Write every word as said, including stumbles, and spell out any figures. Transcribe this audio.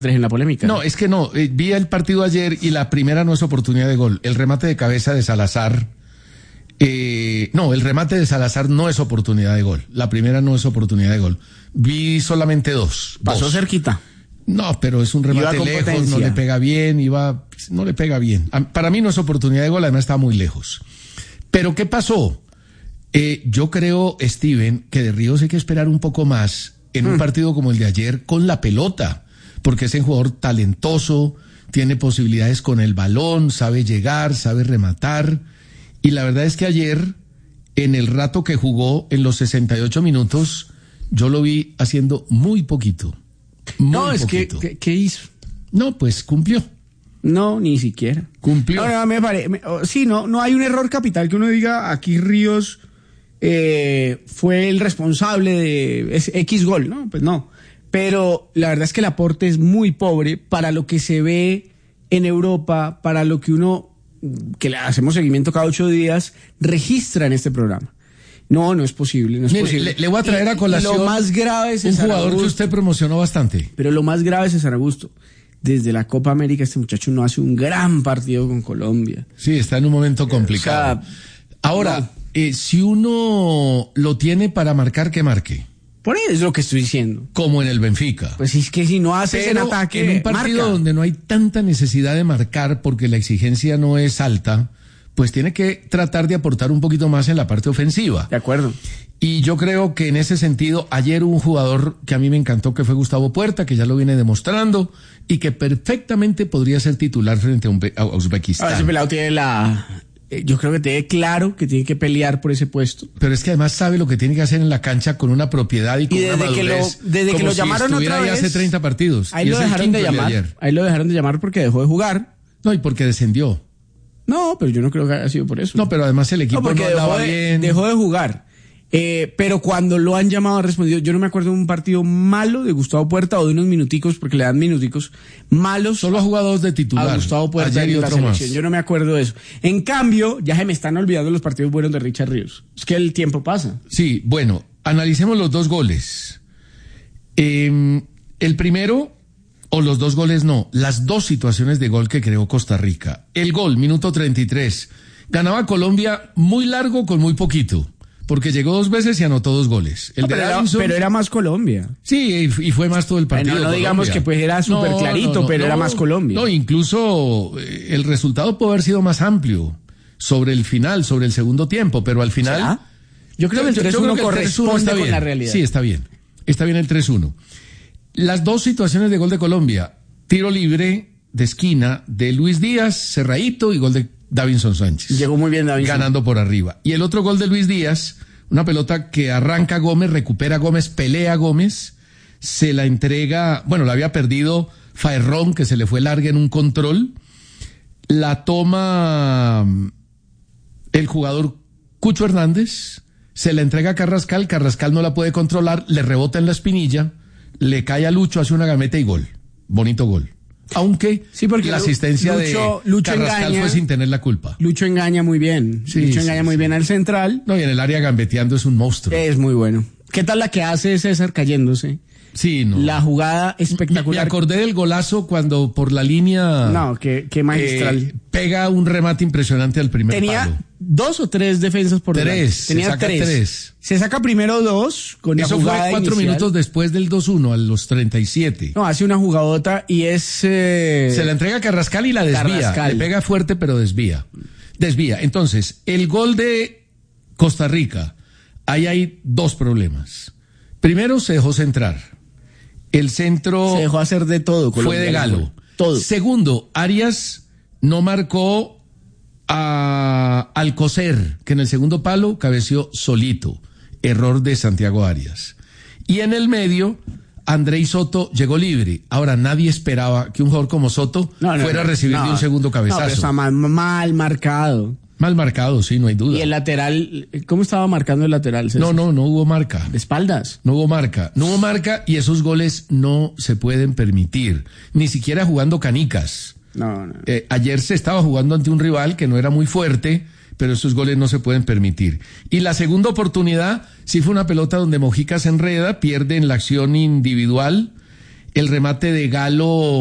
en la polémica. No, es que no, eh, vi el partido ayer y la primera no es oportunidad de gol. El remate de cabeza de Salazar, eh, no, el remate de Salazar no es oportunidad de gol. La primera no es oportunidad de gol. Vi solamente dos. Pasó dos. cerquita. No, pero es un remate lejos, potencia. No le pega bien, iba, no le pega bien. Para mí no es oportunidad de gol, además está muy lejos. Pero ¿qué pasó? Eh, yo creo, Steven, que de Ríos hay que esperar un poco más en un hmm. partido como el de ayer con la pelota, porque es un jugador talentoso, tiene posibilidades con el balón, sabe llegar, sabe rematar, y la verdad es que ayer, en el rato que jugó, en los sesenta y ocho minutos, yo lo vi haciendo muy poquito. Muy no, es poquito. que, ¿qué hizo? No, pues cumplió. No, ni siquiera. Cumplió. No, no, me pare, me, oh, sí, no, no hay un error capital que uno diga, aquí Ríos eh, fue el responsable de ese X gol, ¿no? Pues no. Pero la verdad es que el aporte es muy pobre para lo que se ve en Europa, para lo que uno, que le hacemos seguimiento cada ocho días, registra en este programa. No, no es posible, no es Mire, posible. Le, le voy a traer a colación lo más grave es un jugador que usted promocionó bastante. Pero lo más grave es César Augusto. Desde la Copa América este muchacho no hace un gran partido con Colombia. Sí, está en un momento complicado. O sea, ahora, no. eh, si uno lo tiene para marcar, que marque. Por eso es lo que estoy diciendo. Como en el Benfica. Pues es que si no haces el ataque, en un partido marca. Donde no hay tanta necesidad de marcar porque la exigencia no es alta, pues tiene que tratar de aportar un poquito más en la parte ofensiva. De acuerdo. Y yo creo que en ese sentido, ayer un jugador que a mí me encantó, que fue Gustavo Puerta, que ya lo viene demostrando, y que perfectamente podría ser titular frente a, a Uzbekistán. Ahora ese pelado tiene la... Yo creo que tiene claro que tiene que pelear por ese puesto. Pero es que además sabe lo que tiene que hacer en la cancha con una propiedad y con y desde una madurez. Que lo, desde que lo si llamaron otra vez. Ahí hace treinta partidos. Ahí lo dejaron de llamar. De ahí lo dejaron de llamar porque dejó de jugar. No, y porque descendió. No, pero yo no creo que haya sido por eso. No, pero además el equipo no, no andaba dejó de, bien. Dejó de jugar. Eh, pero cuando lo han llamado ha respondido. Yo no me acuerdo de un partido malo de Gustavo Puerta o de unos minuticos, porque le dan minuticos malos. Solo ha jugado dos de titular. A Gustavo Puerta ayer y en la otro selección. más. Yo no me acuerdo de eso. En cambio, ya se me están olvidando los partidos buenos de Richard Ríos. Es que el tiempo pasa. Sí, bueno, analicemos los dos goles. Eh, el primero, o los dos goles no, las dos situaciones de gol que creó Costa Rica. El gol, minuto treinta y tres. Ganaba Colombia muy largo con muy poquito. Porque llegó dos veces y anotó dos goles. El no, de pero, Davinson, era, pero era más Colombia. Sí, y, y fue más todo el partido. Bueno, no digamos Colombia. que pues era súper no, clarito, no, no, pero no, era más Colombia. No, incluso eh, el resultado puede haber sido más amplio sobre el final, sobre el segundo tiempo, pero al final... ¿Será? Yo creo que el tres uno corresponde con la realidad. Sí, está bien. Está bien el tres uno. Las dos situaciones de gol de Colombia. Tiro libre de esquina de Luis Díaz, cerradito, y gol de Davinson Sánchez. Llegó muy bien Davinson. Ganando por arriba. Y el otro gol de Luis Díaz, una pelota que arranca Gómez, recupera Gómez, pelea Gómez, se la entrega, bueno, la había perdido Faerrón, que se le fue larga en un control, la toma el jugador Cucho Hernández, se la entrega a Carrascal, Carrascal no la puede controlar, le rebota en la espinilla, le cae a Lucho, hace una gameta y gol. Bonito gol. Aunque sí, porque la asistencia Lucho, de Lucho Carrascal engaña, fue sin tener la culpa. Lucho engaña muy bien. Sí, Lucho sí, engaña sí, muy sí. bien al central. No, y en el área gambeteando es un monstruo. Es muy bueno. ¿Qué tal la que hace César cayéndose? Sí, no. La jugada espectacular. Me, me acordé del golazo cuando por la línea... No, qué, qué magistral. Eh, pega un remate impresionante al primer Tenía palo. dos o tres defensas por Tres. delante. Tenía se saca tres. tres. Se saca primero dos con Eso la jugada fue cuatro inicial. minutos después del dos uno, a los treinta y siete. No, hace una jugadota y es... Eh... Se la entrega a Carrascal y la desvía. Carrascal. Le pega fuerte, pero desvía. Desvía. Entonces, el gol de Costa Rica, ahí hay dos problemas. Primero, se dejó centrar. El centro... Se dejó hacer de todo. Fue de Galo. Todo. Segundo, Arias no marcó a Alcocer, que en el segundo palo cabeció solito. Error de Santiago Arias. Y en el medio, Andrei Soto llegó libre. Ahora, nadie esperaba que un jugador como Soto no, no, fuera a recibir no, de un segundo cabezazo. No, pero está mal, mal marcado. Mal marcado, sí, no hay duda. Y el lateral, ¿cómo estaba marcando el lateral, César? No, no, no hubo marca. De espaldas. No hubo marca. No hubo marca y esos goles no se pueden permitir. Ni siquiera jugando canicas. No, no. Eh, ayer se estaba jugando ante un rival que no era muy fuerte, pero esos goles no se pueden permitir. Y la segunda oportunidad, sí fue una pelota donde Mojica se enreda, pierde en la acción individual el remate de Galo